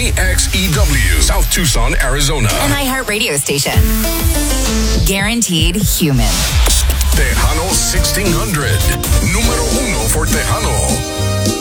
KXEW, South Tucson, Arizona. An iHeart radio station. Guaranteed human. Tejano 1600. Número 1 for Tejano.